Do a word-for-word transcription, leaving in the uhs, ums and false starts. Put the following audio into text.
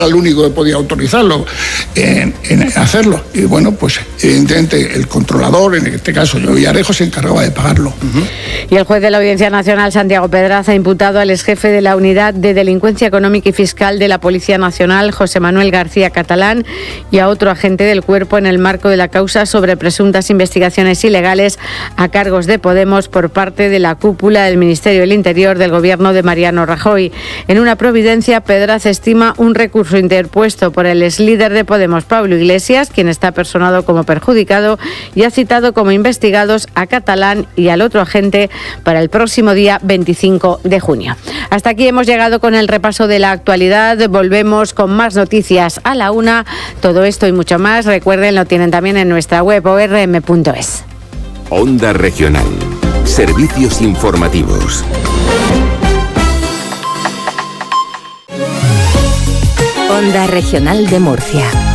el único que podía autorizarlo en, en hacerlo. Y bueno, pues evidentemente el controlador, en este caso yo Villarejo, se encargaba de pagarlo. Uh-huh. Y el juez de la Audiencia Nacional, Santiago Pedraza, ha imputado al exjefe de la Unidad de Delincuencia Económica y Fiscal de la Policía Nacional, José Manuel García Catalán, y a otro agente del cuerpo en el marco de la causa sobre presuntas investigaciones ilegales a cargos de Podemos por parte de la cúpula del Ministerio del Interior del gobierno de Mariano Rajoy. En una providencia, Pedraza estima un recurso interpuesto por el exlíder de Podemos, Pablo Iglesias, quien está personado como perjudicado, y ha citado como investigados a Catalán y al otro agente para el próximo día veinticinco de junio. Hasta aquí hemos llegado con el repaso de la actualidad. Volvemos con más noticias a la una. Todo esto y mucho más, recuerden, lo tienen también en nuestra web o r m punto es. Onda Regional. Servicios informativos. Onda Regional de Murcia.